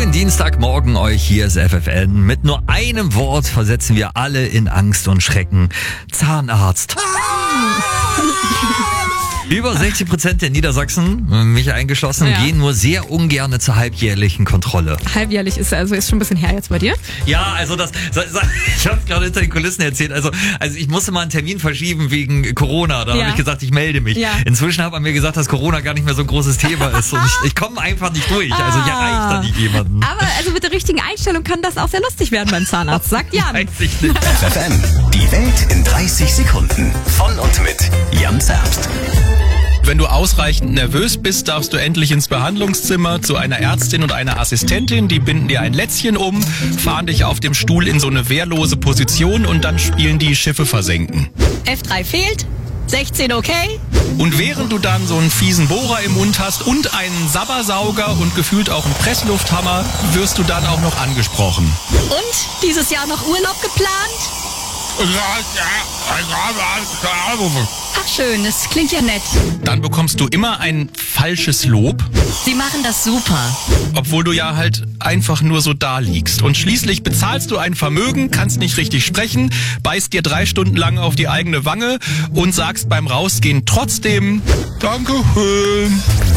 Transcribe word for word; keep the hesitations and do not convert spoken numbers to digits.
schönen Dienstagmorgen euch. Hier ist F F N. Mit nur einem Wort versetzen wir alle in Angst und Schrecken. Zahnarzt. Über sechzig Prozent der Niedersachsen, mich eingeschlossen, ja. gehen nur sehr ungern zur halbjährlichen Kontrolle. Halbjährlich ist also ist schon ein bisschen her jetzt bei dir. Ja, also das, ich habe gerade hinter den Kulissen erzählt. Also, also ich musste mal einen Termin verschieben wegen Corona. Da Ja. habe ich gesagt, ich melde mich. Ja. Inzwischen hat man mir gesagt, dass Corona gar nicht mehr so ein großes Thema ist. Und ich, ich komme einfach nicht durch. Also ich erreiche da nicht jemanden. Aber also mit der richtigen Einstellung kann das auch sehr lustig werden beim Zahnarzt, sagt Jan. Weiß ich nicht. F F M, die Welt in dreißig Sekunden. Von und mit Jan Zerbst. Wenn du ausreichend nervös bist, darfst du endlich ins Behandlungszimmer zu einer Ärztin und einer Assistentin. Die binden dir ein Lätzchen um, fahren dich auf dem Stuhl in so eine wehrlose Position und dann spielen die Schiffe versenken. F drei fehlt, sechzehn okay. Und während du dann so einen fiesen Bohrer im Mund hast und einen Sabbersauger und gefühlt auch einen Presslufthammer, wirst du dann auch noch angesprochen. Und dieses Jahr noch Urlaub geplant? Ach schön, das klingt ja nett. Dann bekommst du immer ein falsches Lob, Sie machen das super. obwohl du ja halt einfach nur so da liegst. Und schließlich bezahlst du ein Vermögen, kannst nicht richtig sprechen, beißt dir drei Stunden lang auf die eigene Wange und sagst beim Rausgehen trotzdem Dankeschön.